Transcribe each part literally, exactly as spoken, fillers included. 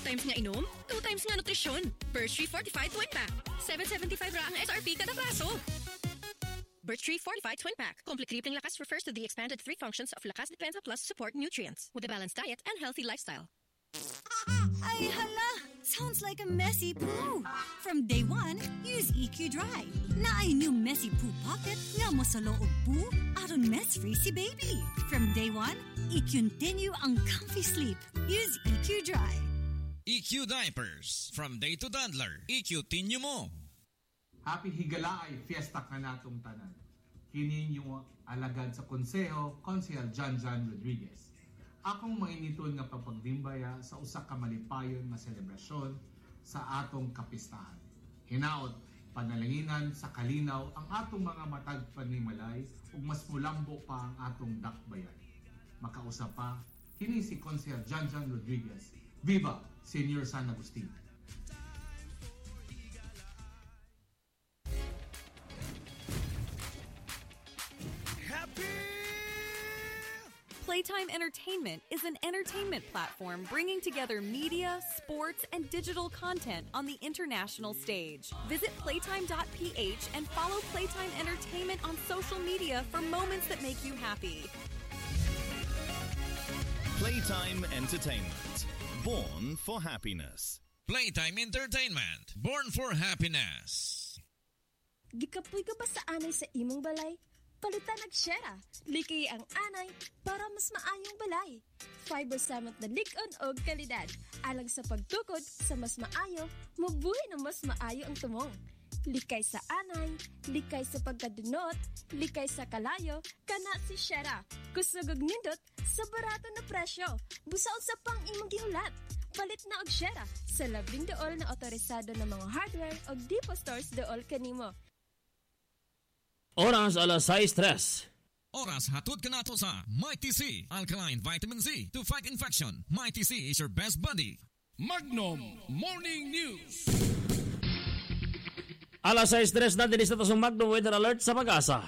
times nga inom, two times nga nutrisyon. Birch Tree Fortified Twin Pack. seven seventy-five ra ang S R P kada baso. Birch Tree Fortified Twin Pack. Complete Rippling Lakas refers to the expanded three functions of Lakas Depensa Plus support nutrients with a balanced diet and healthy lifestyle. Ay, hala! Sounds like a messy poo. From day one, use E Q Dry. Na ay new messy poo pocket nga mo sa loob poo aron mess-free si baby. From day one, i-continue ang comfy sleep. Use E Q Dry. E Q Diapers. From day to toddler, i-continue mo. Happy Higalaay Fiesta ka natong tanan. Kini yung alagad sa konseho, Konsehal John John Rodriguez. Akong mainiton nga papagdimbaya sa usa ka malipayon nga selebrasyon sa atong kapistahan. Hinaot, panalanginan sa kalinaw ang atong mga matag panimalay ug mas mulambo pa ang atong dakbayan. Makausap pa, kini si Konsehal John John Rodriguez. Viva Senior San Agustin! Playtime Entertainment is an entertainment platform bringing together media, sports, and digital content on the international stage. Visit playtime dot p h and follow Playtime Entertainment on social media for moments that make you happy. Playtime Entertainment. Born for happiness. Playtime Entertainment. Born for happiness. Gikapoy ka ba sa anay sa imong balay? Palitan nagsyera. Liki ang anay para mas maayong balay. Fiber samot na lig-on og kalidad. Alang sa pagtukod sa mas maayo, mabuhi na mas maayo ang tumong. Likay sa anay, likay sa pagkadunot, likay sa kalayo, kana si Shera. Kusugog nindot sa barato na presyo. Busaon sa pang imong gihulat. Palit na og Shera sa labing dool na otorisado ng mga hardware og depot stores dool kanimo. Oras alas sais tres. Oras hatod ka nato sa Mighty C, Alkaline Vitamin C to fight infection. Mighty C is your best buddy. Magnum Morning News. Alas sais tres na din sa tasong Magnum Weather Alert sa Pag-asa.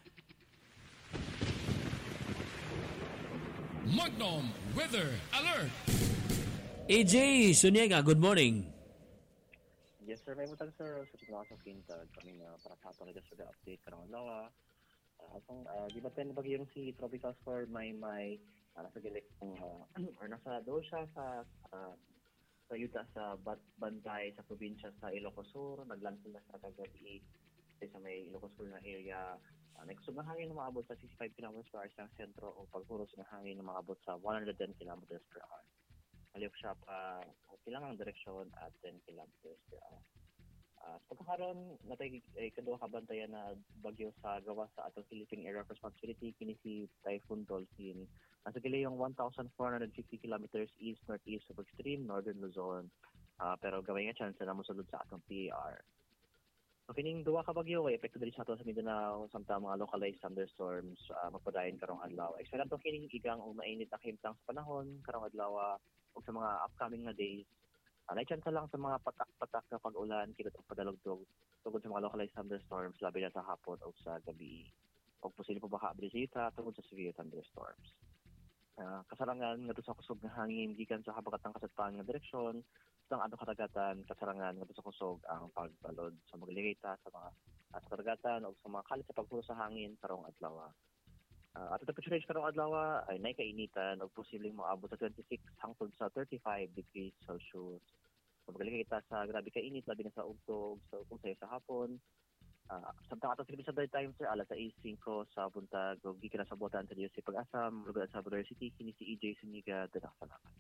Magnum Weather Alert. A J Suniega, good morning. Yes sir, may butang sir sa Pinaso Quintag kami na para sa ato na sa update karong lawa. Atong uh, di ba ten bagyong si Tropical Storm may may uh, nasa gilik uh, or nasa do siya sa uh, sa yuta sa bat bantay sa probinsya sa Ilocos Sur, naglandfall na sa kagabi sa may Ilocos Sur na area. Uh, Nagkusog ng hangin na maabot sa sixty-five kilometers per hour sa sentro o paghuros ng hangin na maabot sa one hundred ten kilometers per hour. Halip siya pa uh, kailangang direksyon at ten kilometers per hour. Uh, sa pagkakaroon, natay eh, kaduha kabantayan na bagyo sa gawa sa atong Philippine Area of Responsibility, kini si Typhoon Dolphin. Nasa kili yung one thousand four hundred fifty kilometers east-northeast of extreme northern Luzon. Uh, pero gawin nga chance na mosulod sa atong P R. So, kining duwa ka bagyo, ay epekto dali sa ato sa Mindanao, samtang mga localized thunderstorms uh, magpadayon karong adlaw. Expect to kining igang o mainit na himtang sa panahon karong adlaw o sa mga upcoming na days. Uh, Nai-chance lang sa mga patak-patak na pag-ulan, kilot o padalog-dog tungkol sa mga localized thunderstorms, labi na sa hapon o sa gabi. O posible po baka abrisita tungkol sa severe thunderstorms. Uh, kasarangan nga sa kusog nga hangin gikan sa habagatang kasatpaan nga direksyon, sa atong katagatan, kasarangan nga sa kusog ang pagbalod sa magligita sa mga uh, sa katagatan o sa mga kalit sa paghuros sa hangin karong adlaw. Uh, at ito temperature range karong adlaw ay nay kainitan o posibleng maabot sa twenty-six hangtod sa thirty-five degrees Celsius. So magligita sa grabe ka init labi na sa ugtog sa ugtog sa hapon. Uh, samtang ato sa daytime time sir alas sais singko sa buntag ug gikan sa botan sa Dios sa Pag-asa lugar sa Baler City kini si E J Suniga dadak salamat.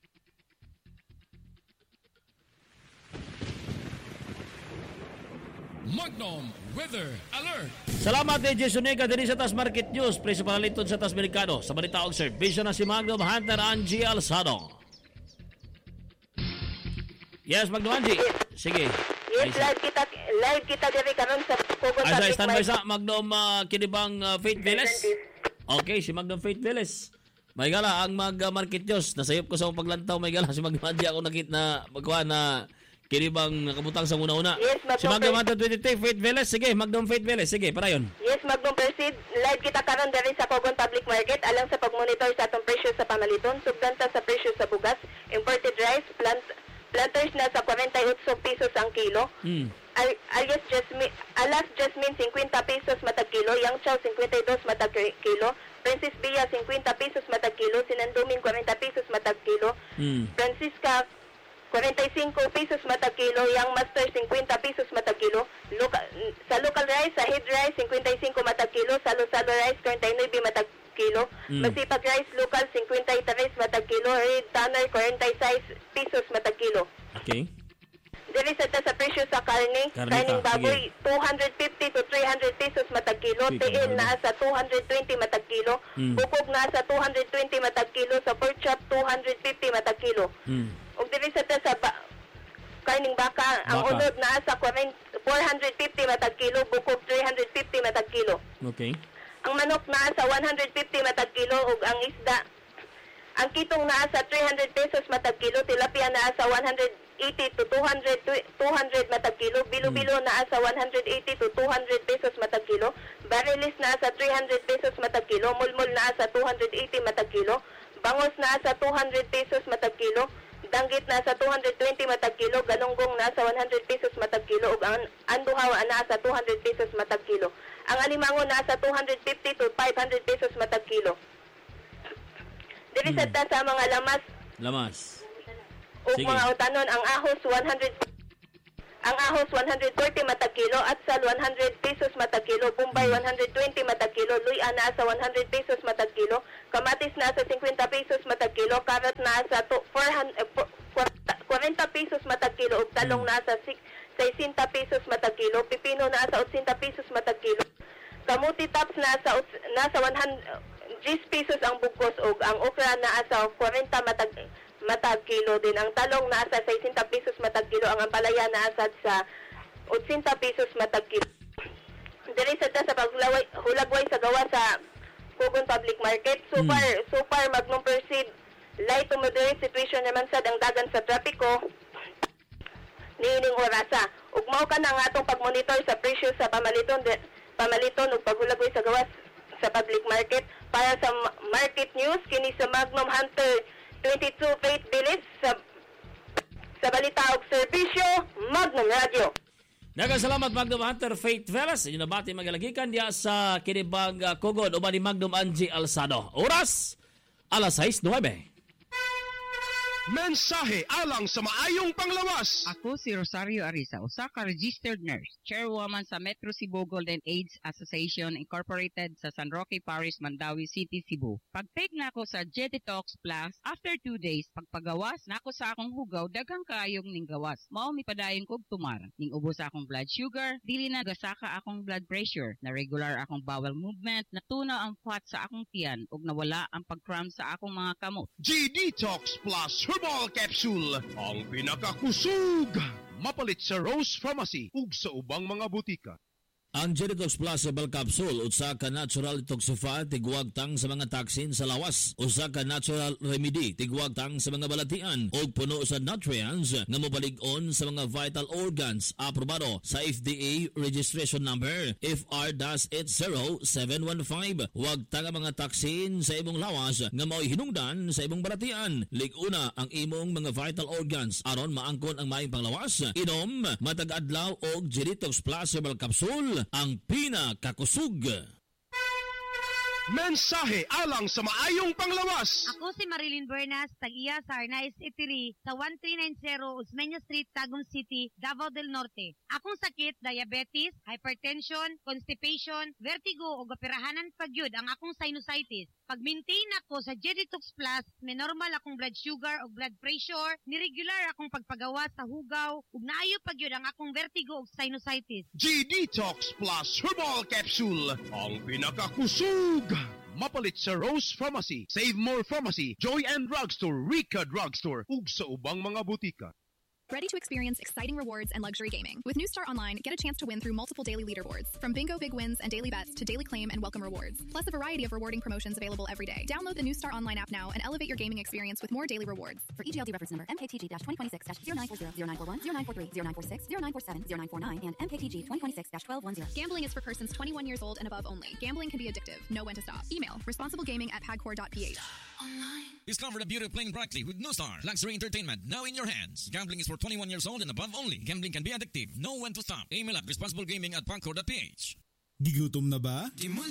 Magnum Weather Alert. Salamat A J Suniga din sa Tas Market News. Preso panalitod sa Tas Merkado. Sa balita og serbisyo na si Magnum Hunter Angie Alzado. Yes, Magnum Angie. Sige. Yes, live kita live kita diri karon sa Pogo Public Market. Ay, standby sa Magnum uh, kinibang uh, Faith Villes. Okay, si Magnum Faith Villes. May gala ang mag-market uh, news. Nasayop ko sa paglantaw. May gala si Magnum Angie ako nakita na magkuha na kinibang kabutang sa una-una. Yes, Magnum. Si Magnum Hunter twenty-two Faith Villes. Sige, Magnum Faith Villes. Sige, para yun. Yes, Magnum Proceed. Live kita karon diri sa Pogon Public Market alang sa pagmonitor sa atong presyo sa pamaliton, sugdanta sa presyo sa bugas, imported rice, plant kilo. Mm. Al- alias Jasmine, alas Jasmine, fifty pesos matag kilo. Yang Chow, fifty-two matag kilo. Princess Bia, fifty pesos matag kilo. Sinanduming, forty pesos matag kilo. Mm. Francisca, forty-five pesos matag kilo. Yang Master, fifty pesos matag kilo. Local, sa local rice, sa head rice, fifty-five matag kilo. Salo-salo rice, forty-nine matag kilo. Mm. Masipag rice local, fifty-three matag kilo. Red Tanner, forty-six pesos matag kilo. Okay. Diri sa ta sa presyo sa karne, Karne karning ta, baboy, two fifty to three hundred pesos matag kilo. Sige, Tiil karne. na sa two twenty matag kilo. Mm. Bukog na sa two twenty matag kilo. Sa pork chop, two fifty matag kilo. Mm. Ug diri sa ta sa ba- karning baka, ang Baka. unod na sa four fifty matag kilo. Bukog three fifty matag kilo. Okay. Ang manok na sa one fifty matag kilo. Ug ang isda, ang kitong na sa three hundred pesos matag kilo. Tilapia na sa one eighty to two hundred, two hundred matag kilo. Bilo-bilo na sa one eighty to two hundred pesos matag kilo. Barilis na sa three hundred pesos matag kilo. Mulmul na sa two eighty matag kilo. Bangos na sa two hundred pesos matag kilo. Danggit na sa two twenty matag kilo. Galunggong na sa one hundred pesos matag kilo. Ug ang anduhawa na sa two hundred pesos matag kilo. Ang alimango na sa two fifty to five hundred pesos matag kilo. Diri sa ta sa mga lamas Lamas. ug Sige. mga utanon, ang ahos one hundred ang ahos one forty matag kilo, atsal one hundred pesos matag kilo, bombay one twenty matag kilo, luya na sa one hundred pesos matag kilo, kamatis na sa fifty pesos matag kilo, carrot na sa to- four hundred, eh, forty pesos matag kilo, ug talong na sa sixty pesos matag kilo, pipino na sa eighty pesos matag kilo, kamuti tops na sa uts- na sa one hundred ten pesos ang bugkos, ug ang okra na sa forty matag matag kilo din. Ang talong nasa sa sixty pesos matag kilo. Ang ampalaya nasa sa eighty pesos matag kilo. Diri sa ta sa paghulagway hulagway sa gawa sa Pugon Public Market. Super, Hmm. super magnum proceed. Light to moderate situation naman sa dangdagan sa trapiko. Niining orasa. Ug mao ka na nga atong pagmonitor sa presyo sa pamaliton de, pamaliton ug paghulagway sa gawas sa public market. Para sa ma- market news kini sa Magnum Hunter twenty-two Faith Village sa sa balita ug serbisyo Magnum Radio. Nagasalamat Magnum Hunter Faith Velas. Inyo nabati magalagikan diya sa kinibang uh, Kugod uban ni Magnum Angie Alsado. Oras alas sais nuwebe. Mensahe alang sa maayong panglawas. Ako si Rosario Arisa, usa ka registered nurse, chairwoman sa Metro Cebu Golden AIDS Association Incorporated sa San Roque Parish, Mandawi City, Cebu. Pag-take na ako sa Jetitox Plus, after two days, pagpagawas na ako sa akong hugaw, daghang kaayong ning gawas. Mao mi padayon kog tumar. Ning ubos sa akong blood sugar, dili na gasaka akong blood pressure, na regular akong bowel movement, natunaw ang fat sa akong tiyan, ug nawala ang pag-cramp sa akong mga kamot. G-Detox Plus Herbal Capsule, ang pinakakusog. Mapalit sa Rose Pharmacy ug sa ubang mga butika. Ang Genitox Plus Herbal Capsule, usa ka natural detoxifier, tigwag tang sa mga toxin sa lawas. Usa ka natural remedy, tigwag tang sa mga balatian. O puno sa nutrients nga mobalig-on sa mga vital organs. Aprobado sa F D A registration number F R eight zero seven one five. Huwag tang mga toxin sa imong lawas nga mao'y hinungdan sa imong balatian. Liguna ang imong mga vital organs aron maangkon ang maayong panglawas. Inom matag adlaw og Genitox Plus Herbal Capsule, ang pinakakusog. Mensahe alang sa maayong panglawas. Ako si Marilyn Bernas, tag-iya sa Arnaiz Eatery sa one three nine zero Osmeña Street, Tagum City, Davao del Norte. Akong sakit, diabetes, hypertension, constipation, vertigo o gapirahanan pagyud ang akong sinusitis. Pag-maintain ako sa Genitox Plus, may normal akong blood sugar o blood pressure, ni-regular akong pagpagawa sa hugaw, ug naayo pagyud ang akong vertigo o sinusitis. G-Detox Plus Herbal Capsule, ang pinakakusog. Mapalit sa Rose Pharmacy, Save More Pharmacy, Joy and Drugstore, Rika Drugstore, ug sa ubang mga butika. Ready to experience exciting rewards and luxury gaming? With New Star Online, get a chance to win through multiple daily leaderboards, from bingo big wins and daily bets to daily claim and welcome rewards, plus a variety of rewarding promotions available every day. Download the New Star Online app now and elevate your gaming experience with more daily rewards. For E G L D reference number M K T G twenty twenty-six zero nine four zero zero nine four one zero nine four three zero nine four six zero nine four seven zero nine four nine and M K T G twenty twenty-six twelve ten. Gambling is for persons twenty-one years old and above only. Gambling can be addictive. Know when to stop. Email responsiblegaming at pagcor dot p h. Discover the beauty of playing brightly with New Star Luxury Entertainment, now in your hands. Gambling is for for twenty-one years old and above only. Gambling can be addictive. Know when to stop. Email at responsiblegaming at pangco dot p h. Gigutom na ba?